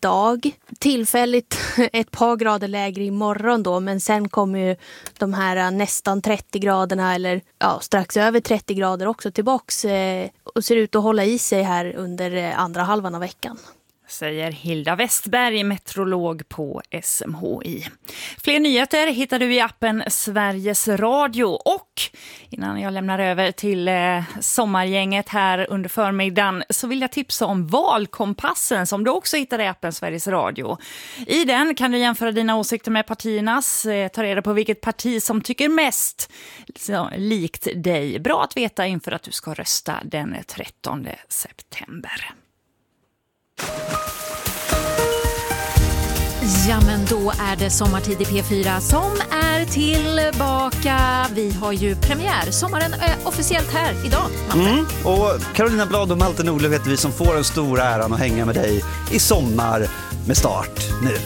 idag. Tillfälligt ett par grader lägre imorgon då, men sen kommer ju de här nästan 30 graderna eller strax över 30 grader också tillbaks och ser ut att hålla i sig här under andra halvan av veckan. Säger Hilda Westberg, meteorolog på SMHI. Fler nyheter hittar du i appen Sveriges Radio. Och innan jag lämnar över till sommargänget här under förmiddagen så vill jag tipsa om valkompassen som du också hittar i appen Sveriges Radio. I den kan du jämföra dina åsikter med partiernas, ta reda på vilket parti som tycker mest likt dig. Bra att veta inför att du ska rösta den 13 september. Ja, men då är det sommartid i P4 som är tillbaka. Vi har ju premiär. Sommaren är officiellt här idag, Matte. Och Carolina Blad och Malte Nordlöf heter vi som får den stora äran att hänga med dig i sommar med start nu.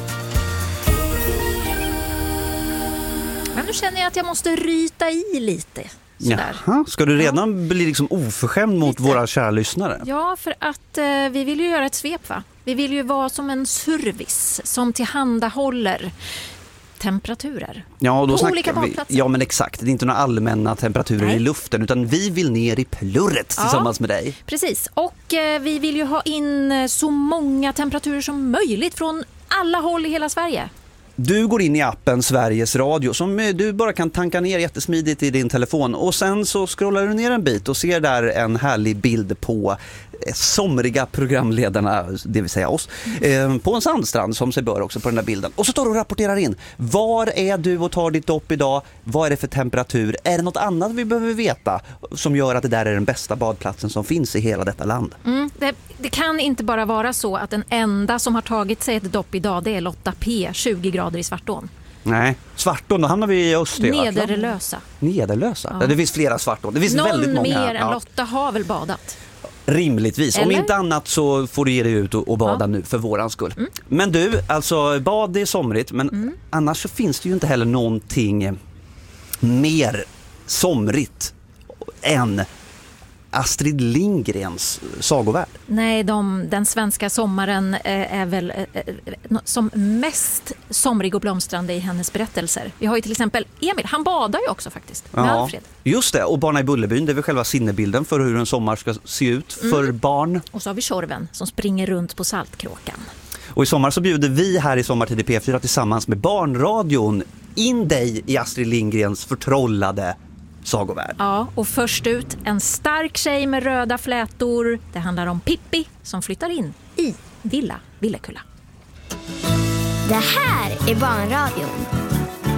Men nu känner jag att jag måste ryta i lite. Jaha, ska du redan bli liksom oförskämd mot våra kära lyssnare? Ja, för att vi vill ju göra ett svep, va? Vi vill ju vara som en service som tillhandahåller temperaturer på olika badplatser. Ja, men exakt. Det är inte några allmänna temperaturer i luften, utan vi vill ner i plurret tillsammans med dig. Precis, och vi vill ju ha in så många temperaturer som möjligt från alla håll i hela Sverige. Du går in i appen Sveriges Radio som du bara kan tanka ner jättesmidigt i din telefon och sen så scrollar du ner en bit och ser där en härlig bild på somriga programledarna, det vill säga oss, på en sandstrand som sig bör också på den där bilden. Och så står du och rapporterar in. Var är du och tar ditt dopp idag? Vad är det för temperatur? Är det något annat vi behöver veta som gör att det där är den bästa badplatsen som finns i hela detta land? Det kan inte bara vara så att den enda som har tagit sig ett dopp idag det är Lotta P, 20 grader i Svartån. Nej, Svartån, då hamnar vi i Östergötland. Nederlösa. Ja. Det finns flera Svartån. Det finns väldigt många. Någon mer än Lotta har väl badat? Rimligtvis. Eller? Om inte annat så får du ge dig ut och bada nu för våran skull. Men du, alltså bad är somrigt, men annars så finns det ju inte heller någonting mer somrigt än Astrid Lindgrens sagovärld. Nej, den svenska sommaren är väl som mest somrig och blomstrande i hennes berättelser. Vi har ju till exempel Emil, han badar ju också faktiskt med Alfred. Just det, och Barna i Bullerbyn, det är väl själva sinnebilden för hur en sommar ska se ut för barn. Och så har vi Tjorven som springer runt på Saltkråkan. Och i sommar så bjuder vi här i Sommartid i P4 tillsammans med Barnradion in dig i Astrid Lindgrens förtrollade sagovärld. Ja, och först ut en stark tjej med röda flätor. Det handlar om Pippi som flyttar in i Villa Villekulla. Det här är Barnradion.